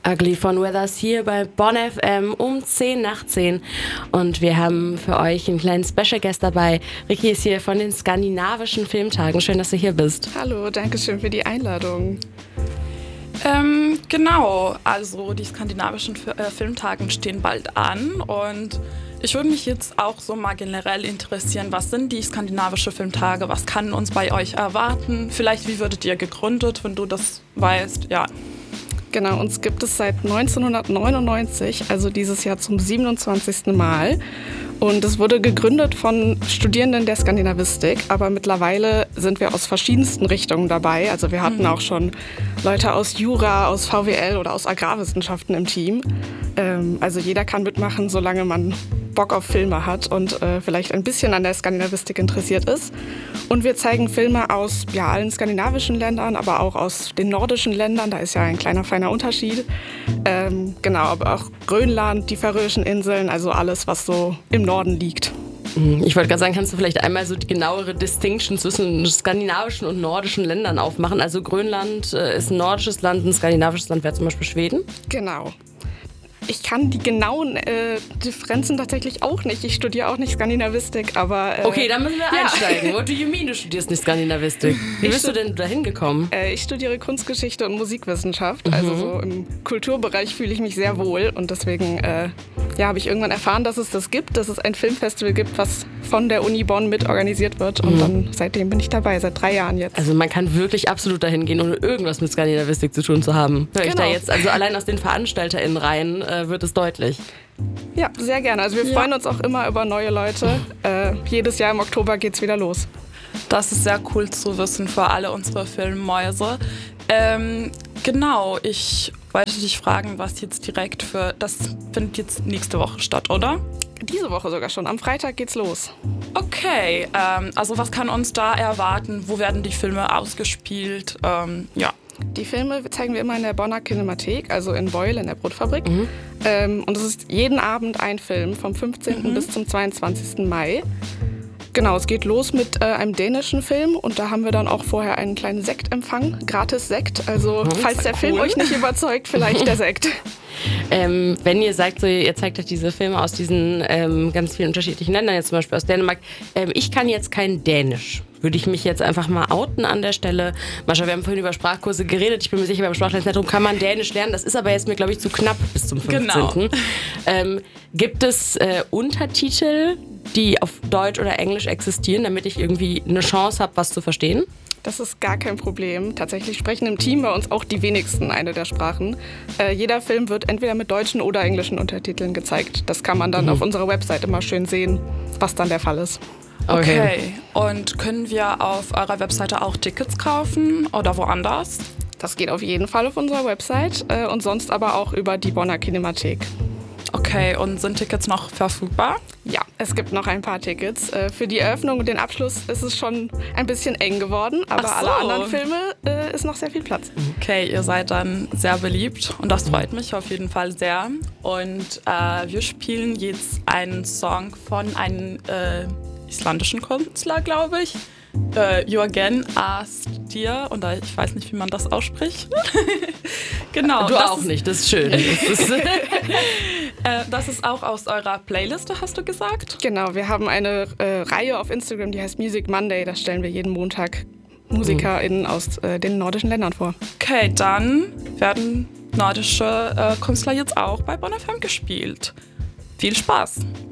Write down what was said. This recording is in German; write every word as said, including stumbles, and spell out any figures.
Ugly von Weathers hier bei Bonn F M um zehn nach zehn und wir haben für euch einen kleinen Special Guest dabei. Ricky ist hier von den skandinavischen Filmtagen. Schön, dass du hier bist. Hallo, danke schön für die Einladung. Ähm, genau, also die skandinavischen F- äh, Filmtagen stehen bald an und ich würde mich jetzt auch so mal generell interessieren, was sind die skandinavischen Filmtage, was kann uns bei euch erwarten? Vielleicht, wie würdet ihr gegründet, wenn du das weißt? Ja. Genau, uns gibt es seit neunzehnhundertneunundneunzig, also dieses Jahr zum siebenundzwanzigsten Mal. Und es wurde gegründet von Studierenden der Skandinavistik, aber mittlerweile sind wir aus verschiedensten Richtungen dabei. Also wir hatten auch schon Leute aus Jura, aus V W L oder aus Agrarwissenschaften im Team. Ähm, also jeder kann mitmachen, solange man Bock auf Filme hat und äh, vielleicht ein bisschen an der Skandinavistik interessiert ist. Und wir zeigen Filme aus ja, allen skandinavischen Ländern, aber auch aus den nordischen Ländern. Da ist ja ein kleiner, feiner Unterschied. Ähm, genau, aber auch Grönland, die Färöischen Inseln, also alles, was so im Norden liegt. Ich wollte gerade sagen, kannst du vielleicht einmal so die genauere Distinction zwischen skandinavischen und nordischen Ländern aufmachen? Also Grönland äh, ist ein nordisches Land, ein skandinavisches Land wäre zum Beispiel Schweden. Genau. Ich kann die genauen äh, Differenzen tatsächlich auch nicht. Ich studiere auch nicht Skandinavistik, aber... Äh, okay, dann müssen wir ja. einsteigen. What do you mean, du studierst nicht Skandinavistik? Wie bist du denn da hingekommen? Äh, ich studiere Kunstgeschichte und Musikwissenschaft. Mhm. Also so im Kulturbereich fühle ich mich sehr wohl. Und deswegen äh, ja, habe ich irgendwann erfahren, dass es das gibt, dass es ein Filmfestival gibt, was von der Uni Bonn mit organisiert wird. Und mhm. dann seitdem bin ich dabei, seit drei Jahren jetzt. Also man kann wirklich absolut dahin gehen, ohne irgendwas mit Skandinavistik zu tun zu haben. Hör ich genau. da jetzt, also allein aus den VeranstalterInnen rein äh, wird es deutlich. Ja, sehr gerne. Also wir ja. freuen uns auch immer über neue Leute. Äh, jedes Jahr im Oktober geht's wieder los. Das ist sehr cool zu wissen für alle unsere Filmmäuse. Ähm, genau, ich wollte dich fragen, was jetzt direkt für... Das findet jetzt nächste Woche statt, oder? Diese Woche sogar schon. Am Freitag geht's los. Okay, ähm, also was kann uns da erwarten? Wo werden die Filme ausgespielt? Ähm, ja. Die Filme zeigen wir immer in der Bonner Kinemathek, also in Beul, in der Brotfabrik. Mhm. Ähm, und es ist jeden Abend ein Film, vom fünfzehnten Mhm. bis zum zweiundzwanzigsten Mai. Genau, es geht los mit äh, einem dänischen Film und da haben wir dann auch vorher einen kleinen Sektempfang, gratis Sekt. Also mhm, falls der cool. Film euch nicht überzeugt, vielleicht der Sekt. Ähm, wenn ihr sagt, so, ihr zeigt euch diese Filme aus diesen ähm, ganz vielen unterschiedlichen Ländern, jetzt zum Beispiel aus Dänemark, ähm, ich kann jetzt kein Dänisch. Würde ich mich jetzt einfach mal outen an der Stelle. Mascha, wir haben vorhin über Sprachkurse geredet. Ich bin mir sicher, beim Sprachlernzentrum kann man Dänisch lernen. Das ist aber jetzt mir, glaube ich, zu knapp bis zum fünfzehnten Genau. Ähm, gibt es äh, Untertitel, die auf Deutsch oder Englisch existieren, damit ich irgendwie eine Chance habe, was zu verstehen? Das ist gar kein Problem. Tatsächlich sprechen im Team bei uns auch die wenigsten eine der Sprachen. Äh, jeder Film wird entweder mit deutschen oder englischen Untertiteln gezeigt. Das kann man dann mhm. auf unserer Website immer schön sehen, was dann der Fall ist. Okay. okay. Und können wir auf eurer Webseite auch Tickets kaufen oder woanders? Das geht auf jeden Fall auf unserer Website äh, und sonst aber auch über die Bonner Kinemathek. Okay, und sind Tickets noch verfügbar? Ja, es gibt noch ein paar Tickets. Äh, für die Eröffnung und den Abschluss ist es schon ein bisschen eng geworden, aber Ach so. alle anderen Filme äh, ist noch sehr viel Platz. Okay, ihr seid dann sehr beliebt und das freut mich auf jeden Fall sehr. Und äh, wir spielen jetzt einen Song von einem äh, islandischen Künstler, glaube ich. Uh, Jürgen asked dir, und ich weiß nicht, wie man das ausspricht. Genau. Du das auch ist, nicht, das ist schön. Das ist, uh, das ist auch aus eurer Playliste, hast du gesagt? Genau, wir haben eine äh, Reihe auf Instagram, die heißt Music Monday. Da stellen wir jeden Montag MusikerInnen aus äh, den nordischen Ländern vor. Okay, dann werden nordische äh, Künstler jetzt auch bei Bonn F M gespielt. Viel Spaß!